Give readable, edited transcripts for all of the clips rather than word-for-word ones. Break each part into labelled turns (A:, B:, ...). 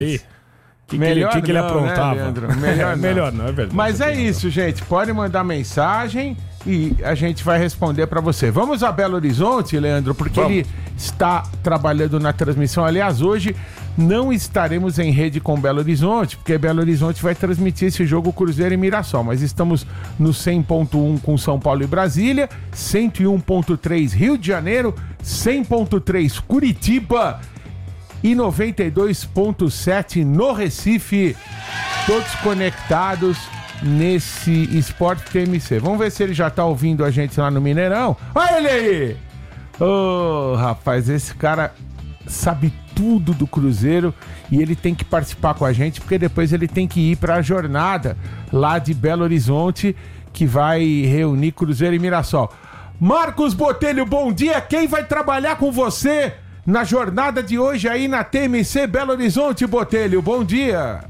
A: Melhor que ele aprontava?
B: Né, Leandro? Melhor não, é verdade. Mas é isso, gente. Pode mandar mensagem e a gente vai responder pra você. Vamos a Belo Horizonte, Leandro, porque ele está trabalhando na transmissão. Aliás, hoje não estaremos em rede com Belo Horizonte, porque Belo Horizonte vai transmitir esse jogo Cruzeiro e Mirassol. Mas estamos no 100.1 com São Paulo e Brasília, 101.3 Rio de Janeiro, 100.3 Curitiba e 92.7 no Recife, todos conectados nesse Esporte TMC. Vamos ver se ele já tá ouvindo a gente lá no Mineirão. Olha ele aí! Ô, rapaz, esse cara sabe tudo do Cruzeiro e ele tem que participar com a gente, porque depois ele tem que ir para a jornada lá de Belo Horizonte, que vai reunir Cruzeiro e Mirassol. Marcos Botelho, bom dia! Quem vai trabalhar com você na jornada de hoje aí na TMC Belo Horizonte, Botelho? Bom dia!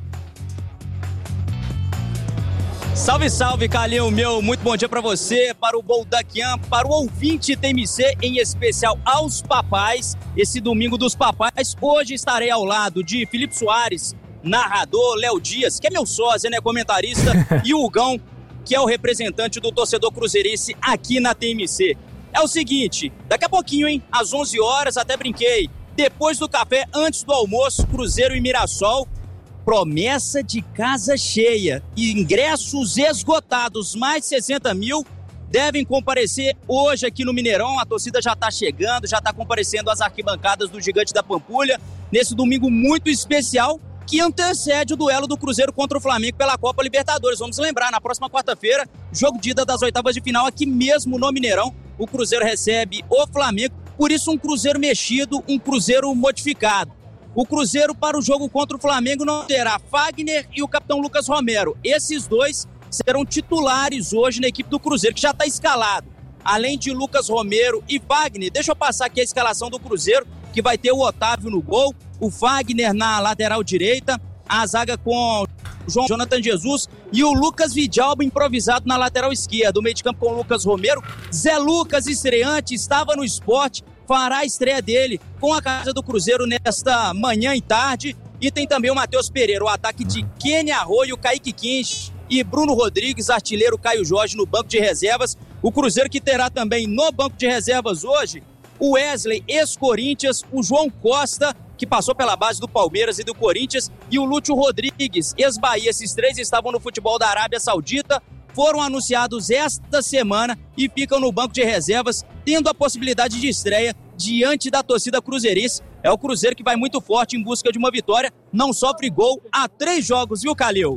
C: Salve, salve, Calil, meu muito bom dia pra você, para o Boldaquian, para o ouvinte TMC, em especial aos papais. Esse domingo dos papais, hoje estarei ao lado de Felipe Soares, narrador, Léo Dias, que é meu sócio, né, comentarista, e o Hugão, que é o representante do torcedor cruzeirense aqui na TMC. É o seguinte, daqui a pouquinho, hein, às 11 horas, até brinquei, depois do café, antes do almoço, Cruzeiro e Mirassol, promessa de casa cheia e ingressos esgotados, mais de 60 mil, devem comparecer hoje aqui no Mineirão. A torcida já está chegando, já está comparecendo às arquibancadas do Gigante da Pampulha, nesse domingo muito especial, que antecede o duelo do Cruzeiro contra o Flamengo pela Copa Libertadores. Vamos lembrar, na próxima quarta-feira, jogo de ida das oitavas de final aqui mesmo no Mineirão. O Cruzeiro recebe o Flamengo, por isso um Cruzeiro mexido, um Cruzeiro modificado. O Cruzeiro para o jogo contra o Flamengo não terá Fagner e o capitão Lucas Romero. Esses dois serão titulares hoje na equipe do Cruzeiro, que já está escalado. Além de Lucas Romero e Fagner, deixa eu passar aqui a escalação do Cruzeiro, que vai ter o Otávio no gol, o Fagner na lateral direita, a zaga com o Jonathan Jesus e o Lucas Vidalba improvisado na lateral esquerda. O meio de campo com o Lucas Romero. Zé Lucas, estreante, estava no Sport, fará a estreia dele com a casa do Cruzeiro nesta manhã e tarde. E tem também o Matheus Pereira, o ataque de Kenny Arroio, Kaique Quinches e Bruno Rodrigues, artilheiro Caio Jorge no banco de reservas. O Cruzeiro que terá também no banco de reservas hoje o Wesley, ex-Corinthians, o João Costa, que passou pela base do Palmeiras e do Corinthians, e o Lúcio Rodrigues, ex-Bahia. Esses três estavam no futebol da Arábia Saudita, foram anunciados esta semana e ficam no banco de reservas, tendo a possibilidade de estreia diante da torcida cruzeirense. É o Cruzeiro que vai muito forte em busca de uma vitória, não sofre gol há 3 jogos, viu, Calil?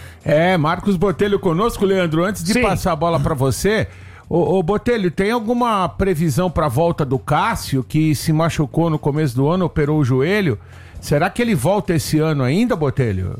B: Marcos Botelho conosco, Leandro. Antes de passar a bola pra você, ô Botelho, tem alguma previsão pra volta do Cássio, que se machucou no começo do ano, operou o joelho? Será que ele volta esse ano ainda, Botelho?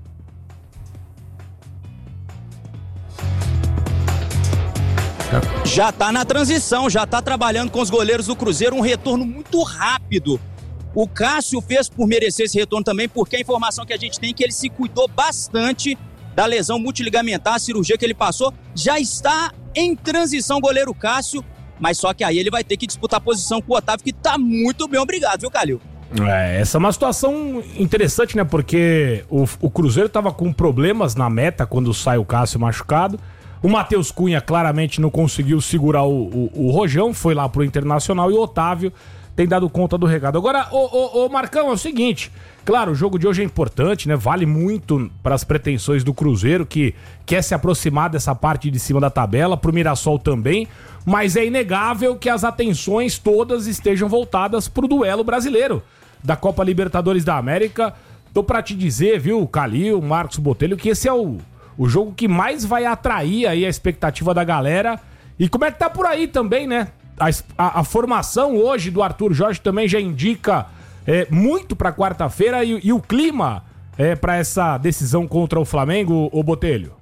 C: Já tá na transição, já tá trabalhando com os goleiros do Cruzeiro, um retorno muito rápido. O Cássio fez por merecer esse retorno também, porque a informação que a gente tem é que ele se cuidou bastante da lesão multiligamentar, a cirurgia que ele passou. Já está em transição o goleiro Cássio, mas só que aí ele vai ter que disputar a posição com o Otávio, que tá muito bem, obrigado, viu, Calil?
A: Essa é uma situação interessante, né? Porque o Cruzeiro tava com problemas na meta quando sai o Cássio machucado. O Matheus Cunha claramente não conseguiu segurar o Rojão, foi lá pro Internacional, e o Otávio tem dado conta do recado. Agora, ô Marcão, é o seguinte, claro, o jogo de hoje é importante, né? Vale muito para as pretensões do Cruzeiro, que quer se aproximar dessa parte de cima da tabela, pro Mirassol também, mas é inegável que as atenções todas estejam voltadas pro duelo brasileiro da Copa Libertadores da América. Tô pra te dizer, viu, Calil, Marcos Botelho, que esse é o jogo que mais vai atrair aí a expectativa da galera. E como é que tá por aí também, né? A formação hoje do Arthur Jorge também já indica muito pra quarta-feira, e o clima pra essa decisão contra o Flamengo, ô Botelho?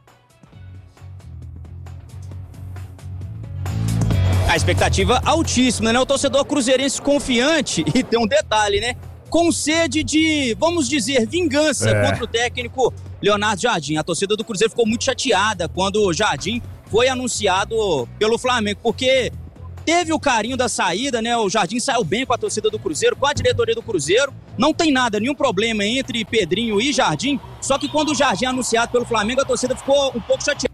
C: A expectativa altíssima, né? O torcedor cruzeirense confiante, e tem um detalhe, né? Com sede de, vamos dizer, vingança contra o técnico Leonardo Jardim. A torcida do Cruzeiro ficou muito chateada quando o Jardim foi anunciado pelo Flamengo, porque teve o carinho da saída, né? O Jardim saiu bem com a torcida do Cruzeiro, com a diretoria do Cruzeiro. Não tem nada, nenhum problema entre Pedrinho e Jardim. Só que quando o Jardim é anunciado pelo Flamengo, a torcida ficou um pouco chateada.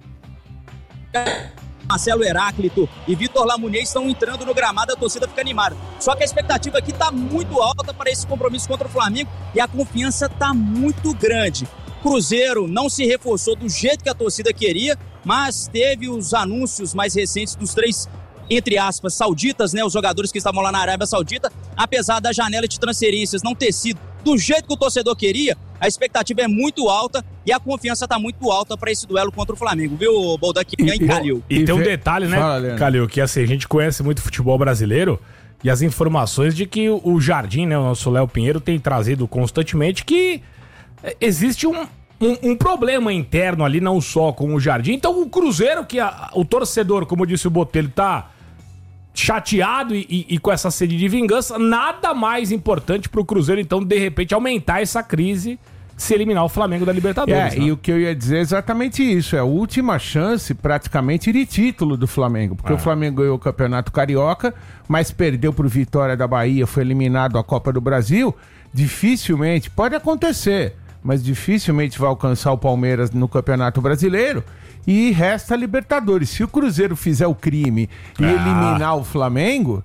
C: Marcelo Heráclito e Vitor Lamunier estão entrando no gramado, a torcida fica animada. Só que a expectativa aqui está muito alta para esse compromisso contra o Flamengo e a confiança está muito grande. Cruzeiro não se reforçou do jeito que a torcida queria, mas teve os anúncios mais recentes dos 3, entre aspas, sauditas, né, os jogadores que estavam lá na Arábia Saudita. Apesar da janela de transferências não ter sido do jeito que o torcedor queria, a expectativa é muito alta e a confiança está muito alta para esse duelo contra o Flamengo, viu, Baldaquinha e Calil?
A: E tem um detalhe, né, Calil, que assim, a gente conhece muito futebol brasileiro e as informações de que o Jardim, né, o nosso Léo Pinheiro, tem trazido constantemente que existe um problema interno ali, não só com o Jardim. Então o Cruzeiro, que o torcedor, como disse o Botelho, tá chateado e com essa sede de vingança, nada mais importante pro Cruzeiro, então, de repente, aumentar essa crise, se eliminar o Flamengo da Libertadores.
B: Né? E o que eu ia dizer é exatamente isso, é a última chance, praticamente, de título do Flamengo, porque o Flamengo ganhou o Campeonato Carioca, mas perdeu pro Vitória da Bahia, foi eliminado da Copa do Brasil, dificilmente, pode acontecer, mas dificilmente vai alcançar o Palmeiras no Campeonato Brasileiro, e resta a Libertadores. Se o Cruzeiro fizer o crime e eliminar o Flamengo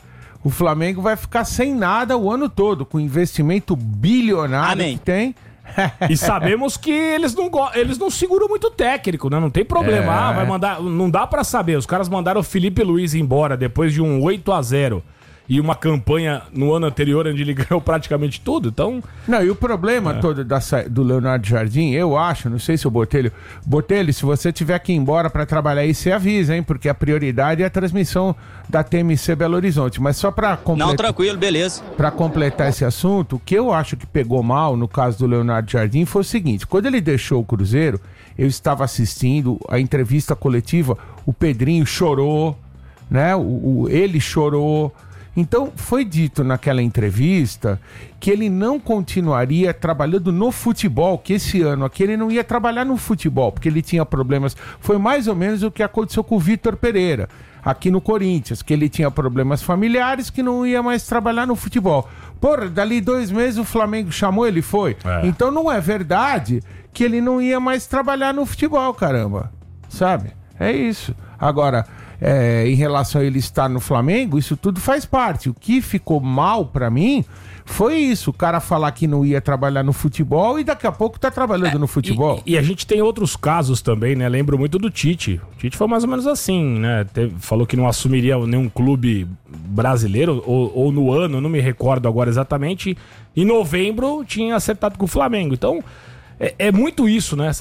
B: vai ficar sem nada o ano todo, com investimento bilionário que tem.
A: E sabemos que eles não seguram muito técnico, né? Não tem problema. Vai mandar, não dá pra saber. Os caras mandaram o Felipe Luiz embora depois de um 8-0 e uma campanha no ano anterior onde ele ganhou praticamente tudo, então...
B: Não, e o problema todo do Leonardo Jardim, eu acho, não sei se o Botelho, se você tiver que ir embora pra trabalhar aí, você avisa, hein, porque a prioridade é a transmissão da TMC Belo Horizonte, mas só pra completar...
C: Não, tranquilo, beleza.
B: Pra completar esse assunto, o que eu acho que pegou mal no caso do Leonardo Jardim foi o seguinte, quando ele deixou o Cruzeiro, eu estava assistindo a entrevista coletiva, o Pedrinho chorou, né, ele chorou... Então, foi dito naquela entrevista que ele não continuaria trabalhando no futebol, que esse ano aqui ele não ia trabalhar no futebol, porque ele tinha problemas. Foi mais ou menos o que aconteceu com o Vitor Pereira, aqui no Corinthians, que ele tinha problemas familiares, que não ia mais trabalhar no futebol. Porra, dali 2 meses o Flamengo chamou, ele foi. Então não é verdade que ele não ia mais trabalhar no futebol, caramba. Sabe? É isso. Agora... em relação a ele estar no Flamengo, isso tudo faz parte. O que ficou mal pra mim foi isso, o cara falar que não ia trabalhar no futebol e daqui a pouco tá trabalhando no futebol.
A: E a gente tem outros casos também, né? Lembro muito do Tite. O Tite foi mais ou menos assim, né? Falou que não assumiria nenhum clube brasileiro, ou no ano, não me recordo agora exatamente. Em novembro tinha acertado com o Flamengo. Então... É muito isso, né?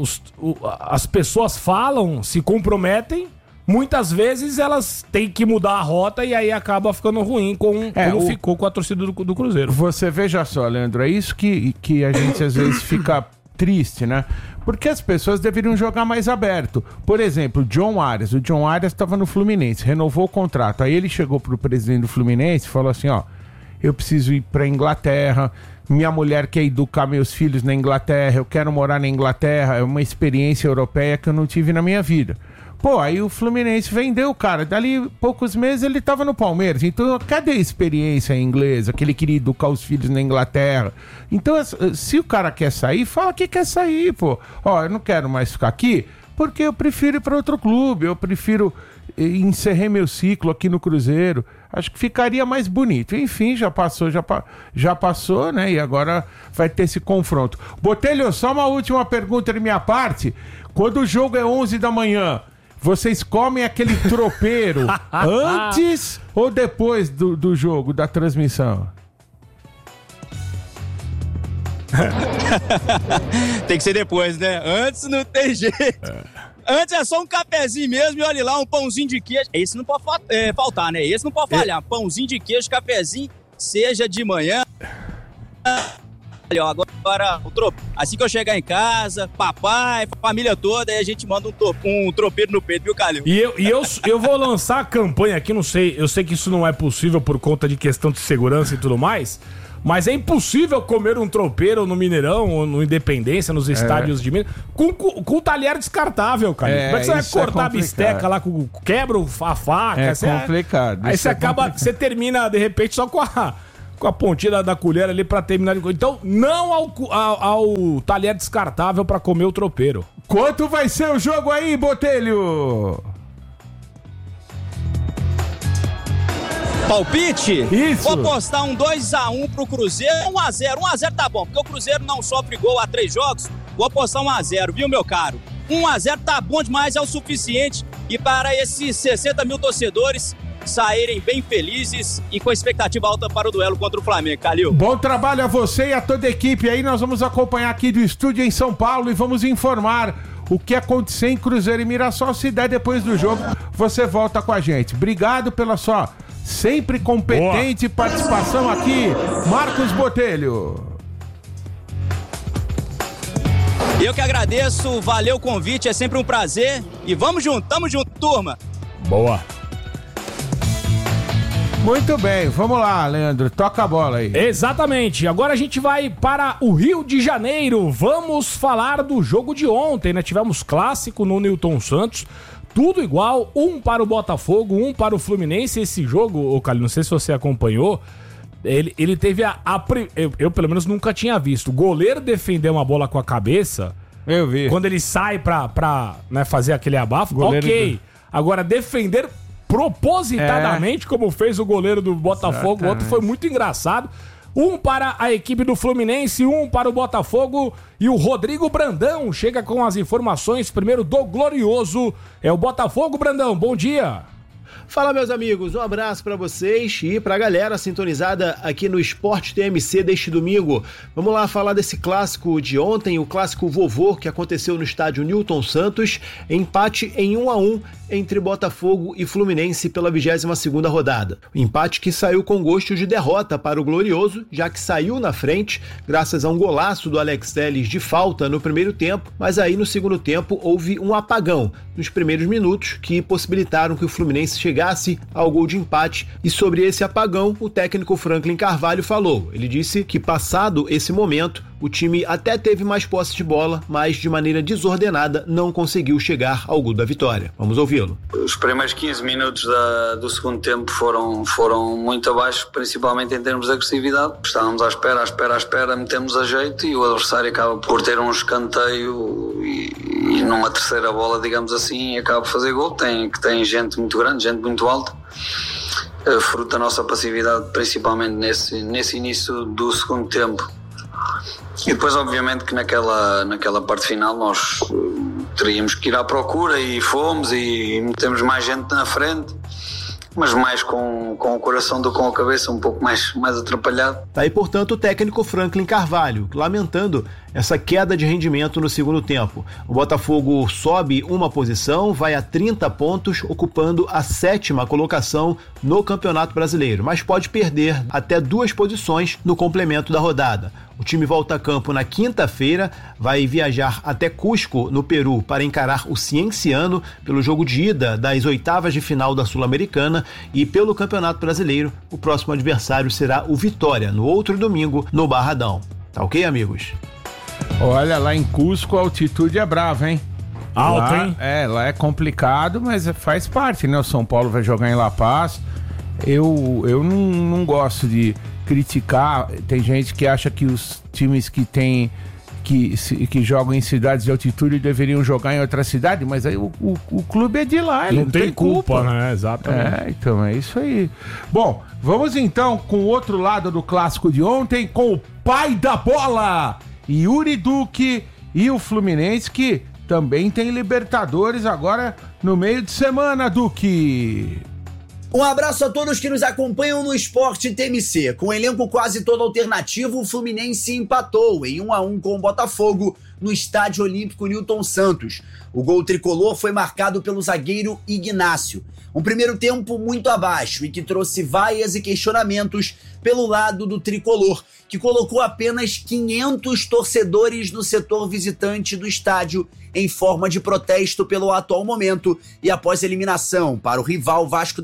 A: As pessoas falam, se comprometem, muitas vezes elas têm que mudar a rota e aí acaba ficando ruim como ficou com a torcida do Cruzeiro.
B: Você veja só, Leandro, é isso que a gente às vezes fica triste, né? Porque as pessoas deveriam jogar mais aberto. Por exemplo, o John Arias estava no Fluminense, renovou o contrato. Aí ele chegou pro presidente do Fluminense e falou assim, ó, eu preciso ir pra Inglaterra, minha mulher quer educar meus filhos na Inglaterra, eu quero morar na Inglaterra, é uma experiência europeia que eu não tive na minha vida. Pô, aí o Fluminense vendeu o cara. Dali poucos meses ele tava no Palmeiras. Então, cadê a experiência inglesa? Que ele queria educar os filhos na Inglaterra. Então, se o cara quer sair, fala que quer sair, pô. Ó, eu não quero mais ficar aqui porque eu prefiro ir para outro clube. Eu prefiro encerrar meu ciclo aqui no Cruzeiro. Acho que ficaria mais bonito. Enfim, já passou, né? E agora vai ter esse confronto. Botelho, só uma última pergunta de minha parte. Quando o jogo é 11 da manhã... Vocês comem aquele tropeiro antes ou depois do jogo, da transmissão?
C: Tem que ser depois, né? Antes não tem jeito. Antes é só um cafezinho mesmo e olha lá, um pãozinho de queijo. Esse não pode faltar, né? Esse não pode falhar. Pãozinho de queijo, cafezinho, seja de manhã... Agora, assim que eu chegar em casa, papai, família toda, aí a gente manda um tropeiro no peito, viu, Calil?
A: E eu vou lançar a campanha aqui, não sei, eu sei que isso não é possível por conta de questão de segurança e tudo mais, Mas é impossível comer um tropeiro no Mineirão ou no Independência, nos estádios de Minas, com talher descartável, cara. Como é que você vai cortar a bisteca lá, quebra a faca?
B: É complicado.
A: Aí você acaba, você termina, de repente, só com a pontinha da colher ali pra terminar. Então, não ao talher descartável pra comer o tropeiro.
B: Quanto vai ser o jogo aí, Botelho?
C: Palpite?
B: Isso.
C: Vou apostar um 2x1 pro Cruzeiro. 1x0. 1x0 tá bom, porque o Cruzeiro não sofre gol há 3 jogos. Vou apostar 1x0, viu, meu caro? 1x0 tá bom demais, é o suficiente. E para esses 60 mil torcedores saírem bem felizes e com expectativa alta para o duelo contra o Flamengo, Calil.
B: Bom trabalho a você e a toda a equipe aí. Nós vamos acompanhar aqui do estúdio em São Paulo e vamos informar o que aconteceu em Cruzeiro e Mirassol. Se der depois do jogo, você volta com a gente. Obrigado pela sua sempre competente participação aqui, Marcos Botelho.
C: Eu que agradeço, valeu o convite, é sempre um prazer. E vamos junto, tamo junto, turma.
A: Boa.
B: Muito bem, vamos lá, Leandro, toca a bola aí.
A: Exatamente, agora a gente vai para o Rio de Janeiro. Vamos falar do jogo de ontem, né? Tivemos clássico no Newton Santos. Tudo igual, um para o Botafogo, um para o Fluminense. Esse jogo, Calil, não sei se você acompanhou, ele teve eu pelo menos nunca tinha visto. O goleiro defender uma bola com a cabeça.
B: Eu vi.
A: Quando ele sai pra né, fazer aquele abafo, ok. Agora, defender propositadamente, como fez o goleiro do Botafogo, o outro foi muito engraçado. Um para a equipe do Fluminense, um para o Botafogo. E o Rodrigo Brandão chega com as informações primeiro do Glorioso. É o Botafogo, Brandão, bom dia.
D: Fala, meus amigos, um abraço pra vocês e pra galera sintonizada aqui no Esporte TMC deste domingo. Vamos lá falar desse clássico de ontem, o clássico vovô que aconteceu no estádio Newton Santos, empate em 1-1 entre Botafogo e Fluminense pela 22ª rodada. O empate que saiu com gosto de derrota para o Glorioso, já que saiu na frente graças a um golaço do Alex Telles de falta no primeiro tempo, mas aí no segundo tempo houve um apagão nos primeiros minutos que possibilitaram que o Fluminense chegasse ao gol de empate. E sobre esse apagão, o técnico Franklin Carvalho falou. Ele disse que passado esse momento, o time até teve mais posse de bola, mas de maneira desordenada não conseguiu chegar ao gol da vitória. Vamos ouvi-lo.
E: Os primeiros 15 minutos do segundo tempo foram muito abaixo, principalmente em termos de agressividade. Estávamos à espera, metemos a jeito e o adversário acaba por ter um escanteio e numa terceira bola, digamos assim, acaba por fazer gol. Tem gente muito grande, gente muito alta. Fruto da nossa passividade, principalmente nesse início do segundo tempo. E depois, obviamente, que naquela parte final nós teríamos que ir à procura e fomos e metemos mais gente na frente, mas mais com o coração do que com a cabeça, um pouco mais atrapalhado.
D: Tá aí, portanto, o técnico Franklin Carvalho, lamentando essa queda de rendimento no segundo tempo. O Botafogo sobe uma posição, vai a 30 pontos, ocupando a 7ª colocação no Campeonato Brasileiro, mas pode perder até 2 posições no complemento da rodada. O time volta a campo na quinta-feira, vai viajar até Cusco, no Peru, para encarar o Cienciano pelo jogo de ida das 8ª de final da Sul-Americana, e pelo Campeonato Brasileiro, o próximo adversário será o Vitória, no outro domingo, no Barradão. Tá ok, amigos?
B: Olha, lá em Cusco a altitude é brava, hein?
A: Alto, hein?
B: Lá é complicado, mas faz parte, né? O São Paulo vai jogar em La Paz. Eu não gosto de criticar. Tem gente que acha que os times que jogam em cidades de altitude deveriam jogar em outra cidade, mas aí o clube é de lá, ele
A: não tem culpa, né? Exatamente.
B: Então é isso aí. Bom, vamos então com o outro lado do clássico de ontem, com o pai da bola, Yuri Duque, e o Fluminense, que também tem Libertadores agora no meio de semana, Duque.
F: Um abraço a todos que nos acompanham no Esporte TMC. Com o elenco quase todo alternativo, o Fluminense empatou em 1-1 com o Botafogo no Estádio Olímpico Newton Santos. O gol tricolor foi marcado pelo zagueiro Ignácio. Um primeiro tempo muito abaixo e que trouxe vaias e questionamentos pelo lado do tricolor, que colocou apenas 500 torcedores no setor visitante do estádio em forma de protesto pelo atual momento e após eliminação para o rival Vasco da Gama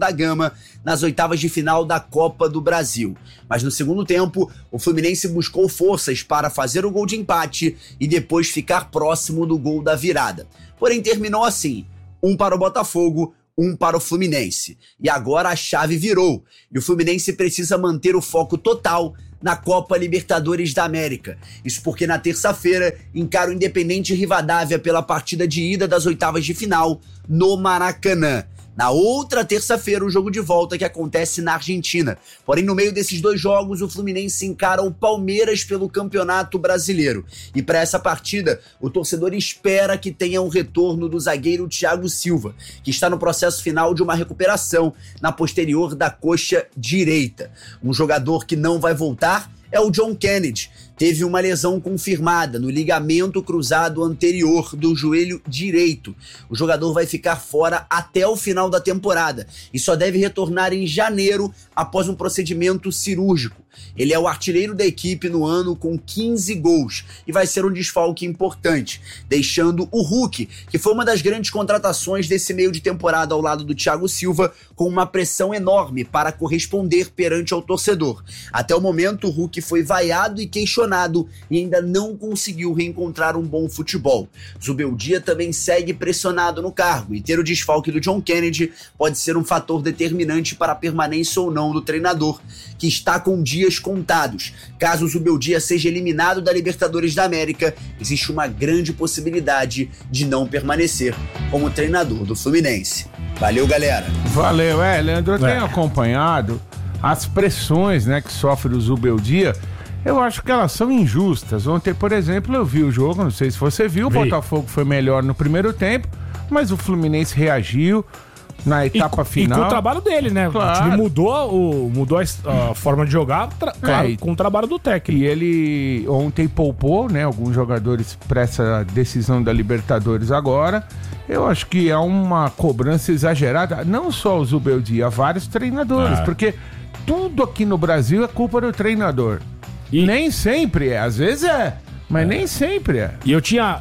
F: Tolima nas oitavas de final da Copa do Brasil. Mas no segundo tempo, o Fluminense buscou forças para fazer o gol de empate e depois ficar próximo do gol da virada. Porém, terminou assim: 1 para o Botafogo, 1 para o Fluminense. E agora a chave virou e o Fluminense precisa manter o foco total na Copa Libertadores da América. Isso porque na terça-feira encara o Independente Rivadavia pela partida de ida das oitavas de final no Maracanã. Na outra terça-feira, o jogo de volta que acontece na Argentina. Porém, no meio desses dois jogos, o Fluminense encara o Palmeiras pelo Campeonato Brasileiro. E para essa partida, o torcedor espera que tenha um retorno do zagueiro Thiago Silva, que está no processo final de uma recuperação na posterior da coxa direita. Um jogador que não vai voltar é o John Kennedy. Teve uma lesão confirmada no ligamento cruzado anterior do joelho direito. O jogador vai ficar fora até o final da temporada e só deve retornar em janeiro após um procedimento cirúrgico. Ele é o artilheiro da equipe no ano com 15 gols e vai ser um desfalque importante, deixando o Hulk, que foi uma das grandes contratações desse meio de temporada ao lado do Thiago Silva, com uma pressão enorme para corresponder perante ao torcedor. Até o momento, o Hulk foi vaiado e questionado e ainda não conseguiu reencontrar um bom futebol. Zubeldia também segue pressionado no cargo e ter o desfalque do John Kennedy pode ser um fator determinante para a permanência ou não do treinador, que está com dias contados. Caso o Zubeldia seja eliminado da Libertadores da América, existe uma grande possibilidade de não permanecer como treinador do Fluminense. Valeu, galera.
B: Valeu, Leandro, eu tenho acompanhado as pressões, né, que sofre o Zubeldia. Eu acho que elas são injustas. Ontem, por exemplo, eu vi o jogo, não sei se você viu, o Botafogo foi melhor no primeiro tempo, mas o Fluminense reagiu na etapa final.
A: E com o trabalho dele, né? Claro. O time mudou a forma de jogar, com o trabalho do técnico.
B: E ele ontem poupou, né, alguns jogadores para essa decisão da Libertadores agora. Eu acho que é uma cobrança exagerada, não só o Zubeldia, vários treinadores, porque tudo aqui no Brasil é culpa do treinador. E nem sempre é, às vezes mas nem sempre é.
A: E eu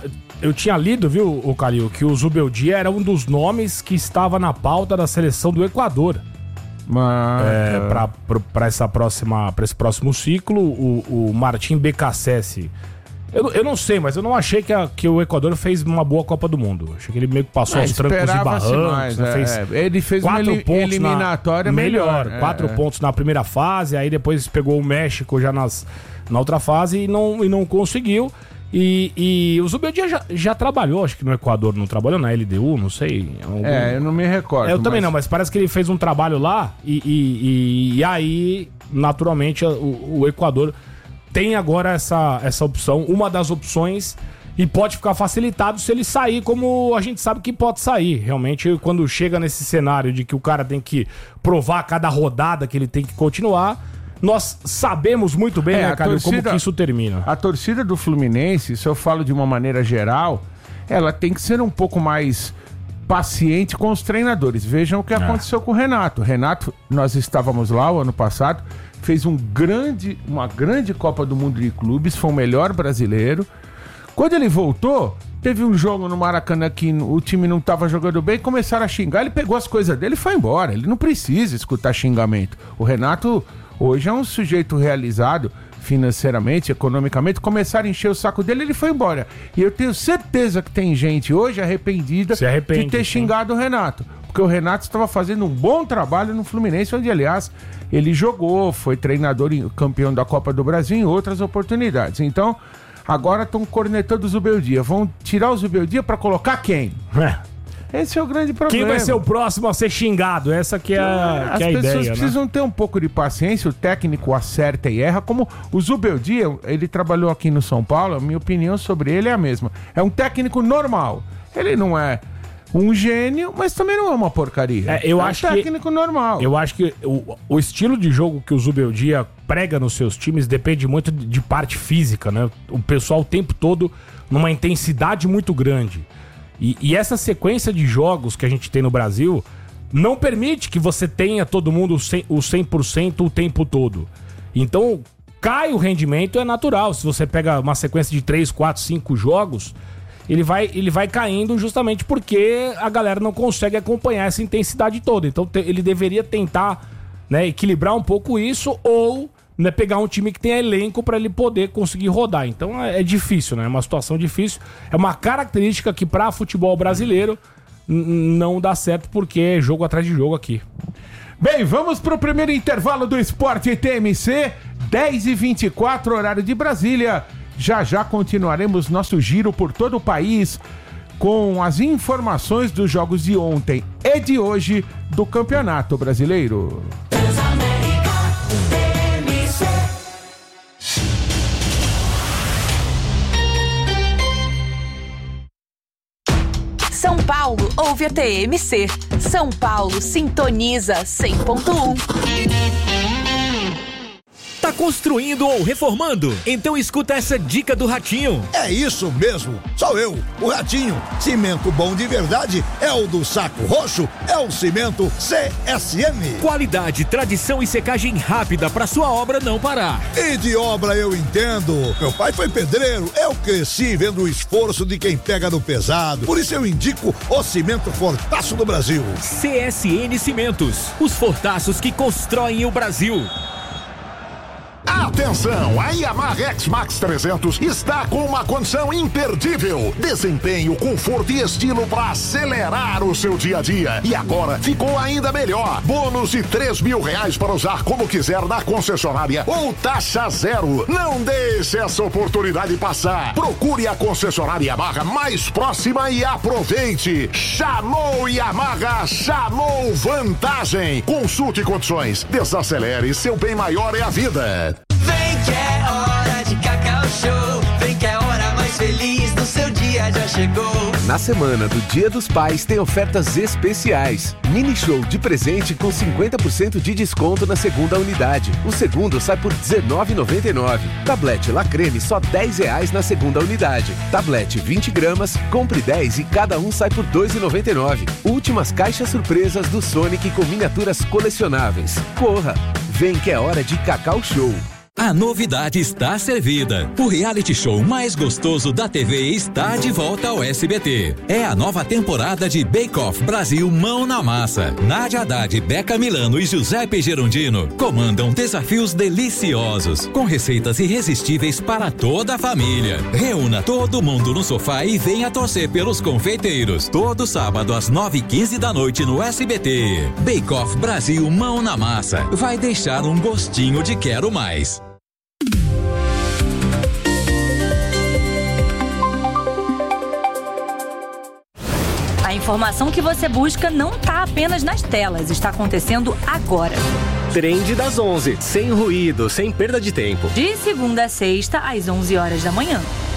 A: tinha lido, viu, o Calil, que o Zubeldia era um dos nomes que estava na pauta da seleção do Equador. Para esse próximo ciclo, o Martim Becassese. Eu não sei, mas eu não achei que o Equador fez uma boa Copa do Mundo. Achei que ele meio que passou aos trancos e barrancos. Mais,
B: ele fez uma eliminatória melhor.
A: 4 pontos na primeira fase, aí depois pegou o México já na outra fase e não conseguiu. E o Zubeldia já trabalhou, acho que no Equador, não trabalhou na LDU, não sei.
B: Eu não me recordo.
A: Eu também não, mas parece que ele fez um trabalho lá e aí, naturalmente, o Equador tem agora essa opção, uma das opções, e pode ficar facilitado se ele sair, como a gente sabe que pode sair. Realmente, quando chega nesse cenário de que o cara tem que provar a cada rodada que ele tem que continuar, nós sabemos muito bem, né, Calil, como que isso termina.
B: A torcida do Fluminense, se eu falo de uma maneira geral, ela tem que ser um pouco mais paciente com os treinadores. Vejam o que aconteceu com o Renato. Renato, nós estávamos lá o ano passado, fez uma grande Copa do Mundo de Clubes, foi o melhor brasileiro. Quando ele voltou, teve um jogo no Maracanã que o time não estava jogando bem, começaram a xingar, ele pegou as coisas dele e foi embora. Ele não precisa escutar xingamento. O Renato hoje é um sujeito realizado financeiramente, economicamente. Começaram a encher o saco dele, ele foi embora. E eu tenho certeza que tem gente hoje arrependida de ter xingado o Renato. Porque o Renato estava fazendo um bom trabalho no Fluminense, onde, aliás, ele jogou, foi treinador e campeão da Copa do Brasil em outras oportunidades. Então, agora estão cornetando o Zubeldia. Vão tirar o Zubeldia para colocar quem? Esse é o grande problema.
A: Quem vai ser o próximo a ser xingado? Essa que é a ideia. As pessoas
B: precisam ter um pouco de paciência, o técnico acerta e erra, como o Zubeldia, ele trabalhou aqui no São Paulo, a minha opinião sobre ele é a mesma. É um técnico normal. Ele não é um gênio, mas também não é uma porcaria.
A: É um técnico
B: normal.
A: Eu acho que o estilo de jogo que o Zubeldia prega nos seus times depende muito de parte física, né? O pessoal o tempo todo numa intensidade muito grande. E essa sequência de jogos que a gente tem no Brasil não permite que você tenha todo mundo o 100% o tempo todo. Então, cai o rendimento, é natural. Se você pega uma sequência de 3, 4, 5 jogos, ele vai caindo justamente porque a galera não consegue acompanhar essa intensidade toda. Então ele deveria tentar, né, equilibrar um pouco isso ou, né, pegar um time que tem elenco para ele poder conseguir rodar. Então é difícil, né? É uma situação difícil. É uma característica que para futebol brasileiro não dá certo porque é jogo atrás de jogo aqui.
B: Bem, vamos pro primeiro intervalo do Esporte TMC, 10h24, horário de Brasília. Já continuaremos nosso giro por todo o país com as informações dos jogos de ontem e de hoje do Campeonato Brasileiro.
G: São Paulo ouve a TMC. São Paulo sintoniza 100.1.
H: Tá construindo ou reformando? Então escuta essa dica do Ratinho.
I: É isso mesmo, sou eu, o Ratinho. Cimento bom de verdade é o do Saco Roxo, é o cimento CSM.
H: Qualidade, tradição e secagem rápida pra sua obra não parar.
I: E de obra eu entendo. Meu pai foi pedreiro, eu cresci vendo o esforço de quem pega no pesado. Por isso eu indico o cimento Fortaço do Brasil.
H: CSN Cimentos, os fortaços que constroem o Brasil.
J: Atenção, a Yamaha X-Max 300 está com uma condição imperdível. Desempenho, conforto e estilo para acelerar o seu dia a dia. E agora ficou ainda melhor. Bônus de R$3.000 para usar como quiser na concessionária ou taxa zero. Não deixe essa oportunidade passar. Procure a concessionária Yamaha mais próxima e aproveite. Chamou Yamaha, chamou vantagem. Consulte condições. Desacelere, seu bem maior é a vida.
K: Vem que é hora de Cacau Show. Vem que é a hora mais feliz do seu dia já chegou.
L: Na semana do Dia dos Pais tem ofertas especiais. Mini show de presente com 50% de desconto na segunda unidade. O segundo sai por R$19,99. Tablete La Creme só R$10 na segunda unidade. Tablete 20 gramas, compre 10 e cada um sai por R$2,99. Últimas caixas surpresas do Sonic com miniaturas colecionáveis. Corra! Vem que é hora de Cacau Show.
M: A novidade está servida. O reality show mais gostoso da TV está de volta ao SBT. É a nova temporada de Bake Off Brasil Mão na Massa. Nádia Haddad, Beca Milano e Giuseppe Gerondino comandam desafios deliciosos, com receitas irresistíveis para toda a família. Reúna todo mundo no sofá e venha torcer pelos confeiteiros. Todo sábado às 9h15 da noite no SBT. Bake Off Brasil Mão na Massa. Vai deixar um gostinho de quero mais.
G: A informação que você busca não está apenas nas telas, está acontecendo agora.
N: Trend das 11, sem ruído, sem perda de tempo.
G: De segunda a sexta, às 11 horas da manhã.